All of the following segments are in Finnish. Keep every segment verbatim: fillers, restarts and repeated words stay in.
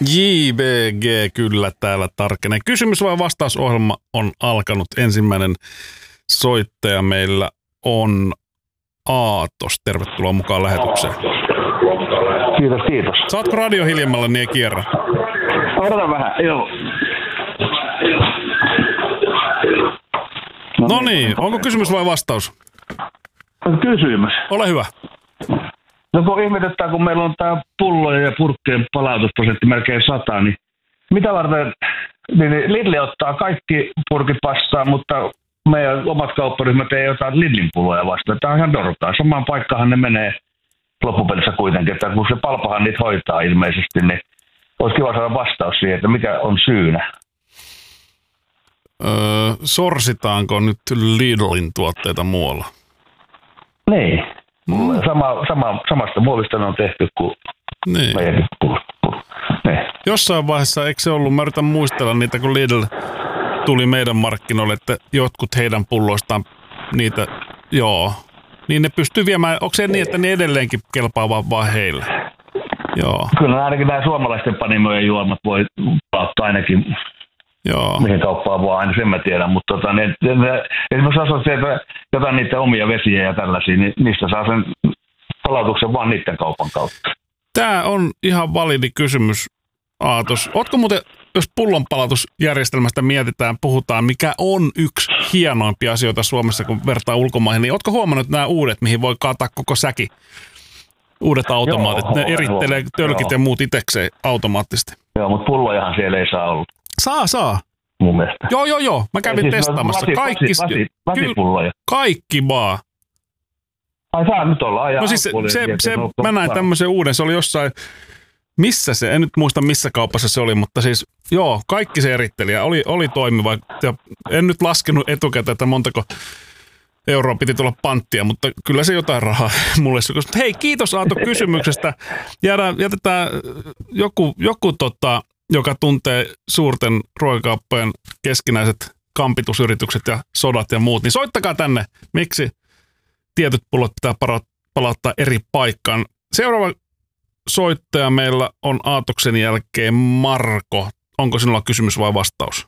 J B G kyllä täällä tarkenee. Kysymys vai vastausohjelma on alkanut. Ensimmäinen soittaja meillä on Aatos. Tervetuloa mukaan lähetykseen. Kiitos, kiitos. Saatko radio hiljemmalla, niin ei kierrä? Odota vähän, joo. No niin, onko kysymys vai vastaus? Kysymys. Ole hyvä. No kun ihmetyttää, kun meillä on tämä pullojen ja purkkien palautusprosentti melkein sata, niin mitä varten niin Lidl ottaa kaikki purkit vastaan, mutta meidän omat kaupparyhmät ei ota Lidlin pulloja vastaan. Tämä on ihan dorkaa. Samaan paikkaan ne menee loppupelissä kuitenkin, että kun se Palpahan niitä hoitaa ilmeisesti, niin olisi kiva saada vastaus siihen, että mikä on syynä. Öö, sorsitaanko nyt Lidlin tuotteita muualla? Niin. Mm. Sama, sama, samasta muovista ne on tehty kuin niin. meidänkin pullo. Niin. Jossain vaiheessa, eikö se ollut, mä yritän muistella niitä, kun Lidl tuli meidän markkinoille, että jotkut heidän pulloistaan niitä, joo, niin ne pystyy viemään, onko se niin, että ne edelleenkin kelpaa vaan, vaan heille? Joo. Kyllä ainakin nämä suomalaisten panimojen juomat voi ottaa ainakin joo. Mihin kauppaan vaan, aina sen mä tiedän, mutta tota, ne, ne, ne, esimerkiksi asosiaat jotain niitä omia vesiä ja tällaisia, niin niistä saa sen palautuksen vaan niiden kaupan kautta. Tämä on ihan validi kysymys, Aatos. Ootko muuten, jos pullonpalautusjärjestelmästä mietitään, puhutaan, mikä on yksi hienoimpia asioita Suomessa, kun vertaa ulkomaihin, niin ootko huomannut nämä uudet, mihin voi kaataa koko säki? Uudet automaatit, joo, ne erittelee joo, tölkit joo. ja muut itsekseen automaattisesti. Joo, mutta pullojahan siellä ei saa olla. Saa, saa. Mun mielestä. Joo, joo, joo. Mä kävin siis testaamassa. Lasi, kaikki, lasi, lasipulloja. Kaikki vaan. Ai saa nyt olla ajaa. No siis se, se, se mä näin tämmöisen uuden, se oli jossain, missä se, en nyt muista missä kaupassa se oli, mutta siis joo, kaikki se eritteli ja oli, oli toimiva. Ja en nyt laskenut etukäteen, että montako euroa piti tulla panttia, mutta kyllä se jotain rahaa mulle. Hei, kiitos Aato kysymyksestä. Jäädään, jätetään joku, joku tota, joka tuntee suurten ruokakauppojen keskinäiset kampitusyritykset ja sodat ja muut, niin soittakaa tänne, miksi tietyt pullot pitää palauttaa eri paikkaan. Seuraava soittaja meillä on Aatoksen jälkeen Marko. Onko sinulla kysymys vai vastaus?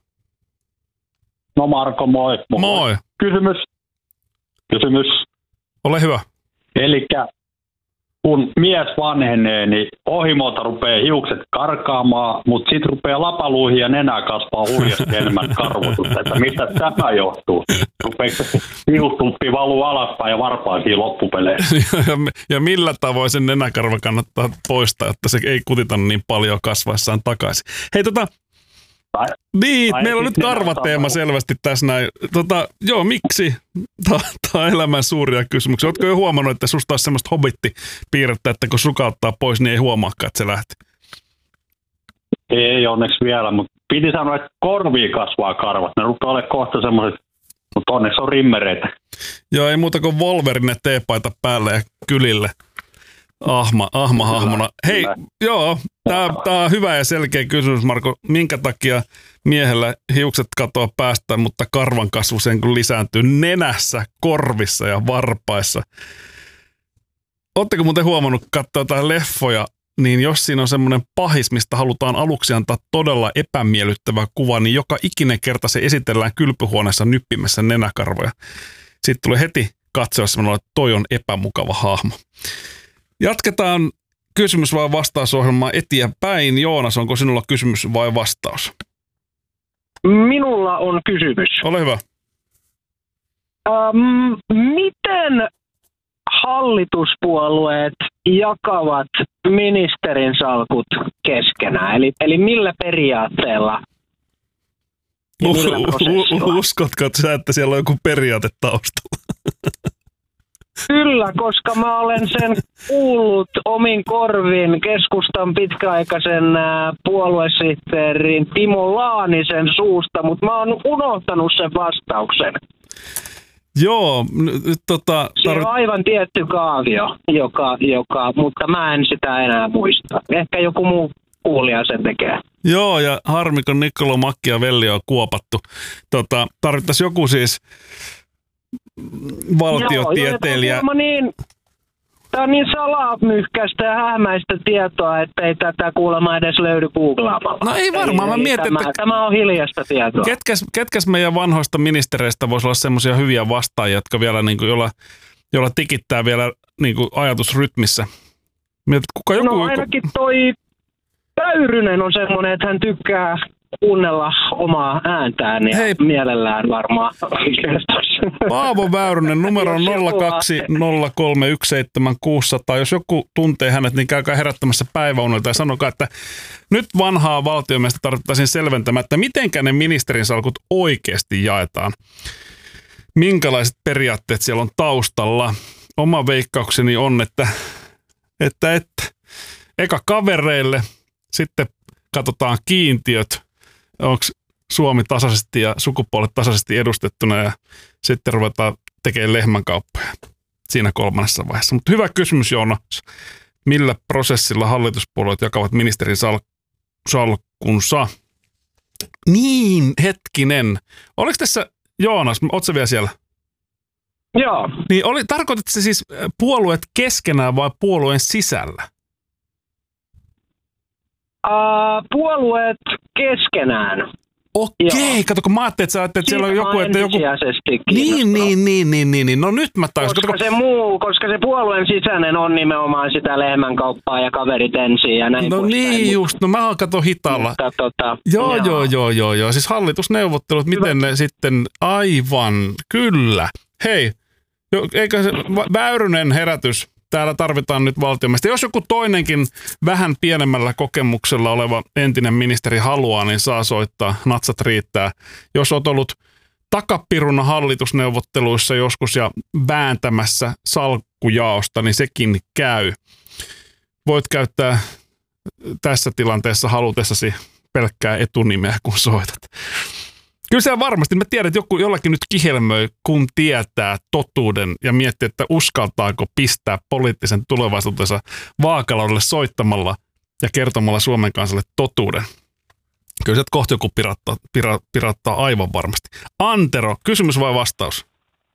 No Marko, moi. Moi. moi. Kysymys. Kysymys. Ole hyvä. Elikkä kun mies vanhenee, niin ohimolta rupeaa hiukset karkaamaan, mutta sitten rupeaa lapaluihin ja nenää kasvaa hurjasti enemmän karvotusta. Että mistä tämä johtuu? Rupeeko hiustuppi valuu alaspäin ja varpaisiin loppupeleissä? Ja millä tavoin sen nenäkarva kannattaa poistaa, että se ei kutita niin paljon kasvaessaan takaisin? Hei tota... Tai, niin, tai meillä on nyt karvateema selvästi tässä näin. Tota, joo, miksi? Tämä on elämän suuria kysymyksiä. Oletko jo huomannut, että susta olisi semmoista hobittipiirrettä, että kun sukauttaa pois, niin ei huomaakaan, että se lähti? Ei onneksi vielä, mutta piti sanoa, että korviin kasvaa karvat. Ne rupeaa olemaan kohta semmoiset, mutta onneksi on rimmereitä. Joo, ei muuta kuin Wolverine teepaita päälle ja kylille. Ahma, ahma hahmona. Hei, kyllä. Joo, tämä on hyvä ja selkeä kysymys, Marko. Minkä takia miehellä hiukset katoaa päästä, mutta karvan kasvu sen kun lisääntyy nenässä, korvissa ja varpaissa? Oletteko muuten huomannut katsoa jotain leffoja, niin jos siinä on semmoinen pahis, mistä halutaan aluksi antaa todella epämiellyttävä kuva, niin joka ikinen kerta se esitellään kylpyhuoneessa nyppimässä nenäkarvoja. Sitten tulee heti katsoa semmoinen, että toi on epämukava hahmo. Jatketaan kysymys vai vastausohjelmaa eteenpäin. Joonas, onko sinulla kysymys vai vastaus? Minulla on kysymys. Ole hyvä. Ähm, miten hallituspuolueet jakavat ministerin salkut keskenään? Eli, eli millä periaatteella? U- uskotko sä, että siellä on joku periaate taustalla? Kyllä, koska mä olen sen kuullut omin korvin keskustan pitkäaikaisen puoluesihteerin Timo Laanisen suusta, mutta mä oon unohtanut sen vastauksen. Joo, nyt tota... Se on aivan tietty kaavio, joka, joka, mutta mä en sitä enää muista. Ehkä joku muu kuulija sen tekee. Joo, ja harmi, kun Niccolo Machiavelli on kuopattu. Tota, tarvittaisiin joku siis... valtiotieteilijä. Joo, niin, Tämä on niin salamyhkäistä ja hämäistä tietoa, että ei tätä kuulemma edes löydy googlaamalla. No ei varmaan, mä mietin, tämä, että... Tämä on hiljaista tietoa. Ketkäs, ketkäs meidän vanhoista ministereistä voisi olla semmoisia hyviä vastaajia, jotka vielä niin kuin, jolla, jolla tikittää vielä niin kuin ajatusrytmissä? Mietit, kuka joku, no ainakin toi Väyrynen on semmoinen, että hän tykkää kuunnella omaa ääntään ja Hei. mielellään varmaan. Paavo Väyrynen, numero on nolla kaksi nolla kolme yksi seitsemän kuusi nolla nolla. Jos joku tuntee hänet, niin käykää herättämässä päiväunelta ja sanokaa, että nyt vanhaa valtiomiestä tarvittaisiin selventämään, että mitenkä ne ministerin salkut oikeasti jaetaan. Minkälaiset periaatteet siellä on taustalla? Oma veikkaukseni on, että, että, että eka kavereille, sitten katsotaan kiintiöt, onko Suomi tasaisesti ja sukupuolet tasaisesti edustettuna ja sitten ruvetaan tekemään lehmänkauppoja siinä kolmannessa vaiheessa. Mutta hyvä kysymys, Joona. Millä prosessilla hallituspuolueet jakavat ministerin sal- salkkunsa? Niin, hetkinen. Oliko tässä, Joonas, ootko vielä siellä? Joo. Niin, oli, tarkoitatko se siis puolueet keskenään vai puolueen sisällä? Uh, puolueet keskenään. Okei, kato, kun mä ajattelin, että sä ajattelit, että siellä on joku, että joku... Niin, niin, niin, niin, niin, niin, no nyt mä tajusin. Koska, se muu, koska se puolueen sisäinen on nimenomaan sitä lehmänkauppaa ja kaverit ensin ja näin. No niin just, no mä oon kato hitaalla. Mutta, tota, joo, joo, joo, joo, joo, siis hallitusneuvottelut, miten Hyvä. ne sitten, aivan, kyllä. Hei, eikö se Väyrynen herätys? Täällä tarvitaan nyt valtiomiestä. Jos joku toinenkin vähän pienemmällä kokemuksella oleva entinen ministeri haluaa, niin saa soittaa. Natsat riittää. Jos olet ollut takapiruna hallitusneuvotteluissa joskus ja vääntämässä salkkujaosta, niin sekin käy. Voit käyttää tässä tilanteessa halutessasi pelkkää etunimeä, kun soitat. Kyllä se varmasti. Mä tiedän, että joku jollakin nyt kihelmöi, kun tietää totuuden ja miettii, että uskaltaako pistää poliittisen tulevaisuutensa vaakalaudelle soittamalla ja kertomalla Suomen kansalle totuuden. Kyllä sieltä kohta joku pirattaa, pira, pirattaa aivan varmasti. Antero, kysymys vai vastaus?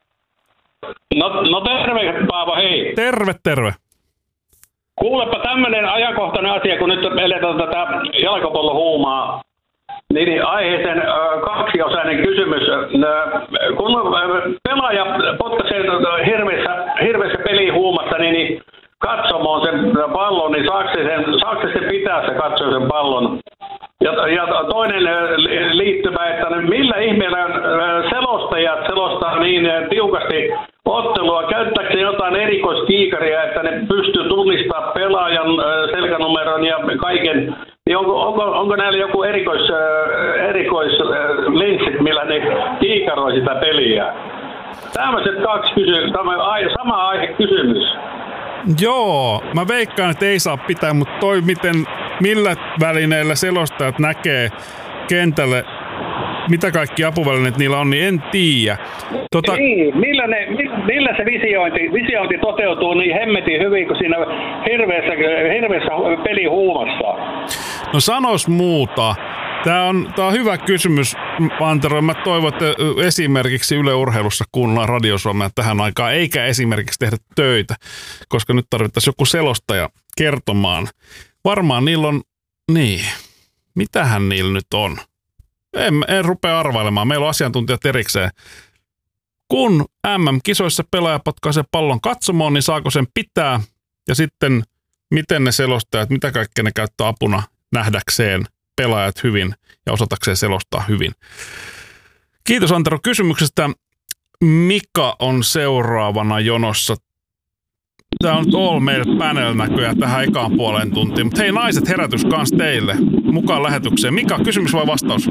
No, no terve, Paavo, hei. Terve, terve. Kuulepa tämmöinen ajankohtainen asia, kun nyt eletään tätä jalkapallohuumaa. Niin aiheeseen kaksiosainen kysymys. Kun pelaaja potkaisee hirveässä, hirveässä pelihuumassa, niin, niin katsomaan sen pallon, niin saako se, sen, saako se pitää se katsoa sen pallon? Ja, ja toinen liittymä, että millä ihmeellä selostajat selostaa niin tiukasti ottelua, käyttääkö se jotain erikoiskiikaria, että ne pystyy tunnistamaan pelaajan selkänumeron ja kaiken. Niin onko, onko, onko näillä joku erikois, erikoislinssit, millä ne kiikaroi sitä peliä? Tämmöiset kaksi kysymystä, sama aihe kysymys. Joo, mä veikkaan, että ei saa pitää, mutta toi miten, millä välineillä selostajat näkee kentälle, mitä kaikki apuvälineet niillä on, niin en tiedä. Tota... Niin, millä, ne, millä se visiointi, visiointi toteutuu niin hemmetin hyvin kuin siinä hirveässä, hirveässä pelihuumassa? No sanois muuta. Tämä on, tää on hyvä kysymys, Antero. Mä toivon, että esimerkiksi Yle Urheilussa kuunnellaan Radio Suomea tähän aikaan, eikä esimerkiksi tehdä töitä, koska nyt tarvittaisiin joku selostaja kertomaan. Varmaan niillä on, niin, mitähän niillä nyt on? En, en rupea arvailemaan. Meillä on asiantuntijat erikseen. Kun M M-kisoissa pelaaja potkaisee pallon katsomoon, niin saako sen pitää? Ja sitten, miten ne selostajat, mitä kaikkea ne käyttää apuna nähdäkseen pelaajat hyvin ja osatakseen selostaa hyvin. Kiitos Antero kysymyksestä. Mika on seuraavana jonossa. Tämä on nyt all meille panel näköjään tähän ekaan puoleen tuntiin. Mutta hei naiset, herätys kans teille mukaan lähetykseen. Mika, kysymys vai vastaus?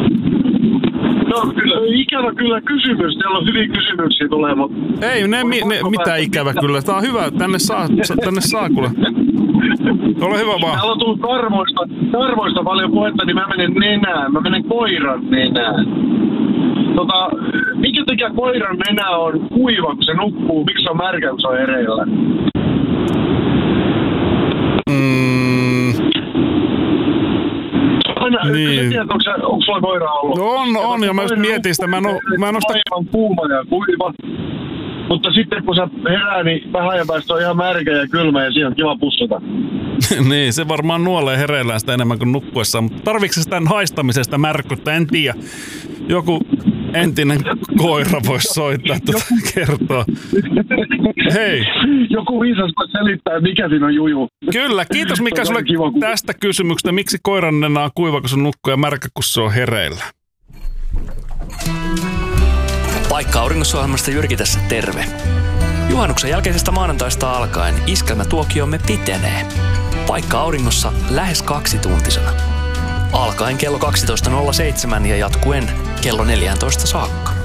No ikävä kyllä kysymys. Täällä on hyviä kysymyksiä tulee, mutta... Ei, ne, mi, ne mitä ikävä kyllä. Tämä on hyvä. Tänne saa, tänne saa kuule. Ole hyvä vaan. Täällä on tullut karvoista, karvoista paljon puhetta, niin mä menen nenään. Mä menen koiran nenään. Tota, minkä takia koiran nenä on kuiva, kun se nukkuu? Miksi se on märkä, kun se on ereillä? Mm. Aina, niin. Tiedät, onko, se, onko sulla koira ollut? No on, on, ja mä just mietin sitä. Mä en oo, mä en oo sitä... Aivan kuuma ja kuiva. Mutta sitten kun sä herää, niin vähän ajan päästä on ihan märkä ja kylmä ja siihen on kiva pussata. Niin, se varmaan nuolee hereillään sitä enemmän kuin nukkuessaan. Mutta tarviiko se tämän haistamisesta märkyyttä? En tiedä. Joku entinen koira voisi soittaa tuota kertoa. Hei. Joku viisas voi selittää, mikä siinä on juju. Kyllä, kiitos Mika sulle kiva, kun... tästä kysymyksestä. Miksi koiran nenä on kuiva, kun se nukkuu ja märkä, kun se on hereillä? Paikka Auringossa-ohjelmasta Jyrki tässä terve. Juhannuksen jälkeisestä maanantaista alkaen iskelmätuokiomme pitenee. Paikka Auringossa lähes kaksituntisena. Alkaen kello kaksitoista nolla seitsemän ja jatkuen kello neljätoista saakka.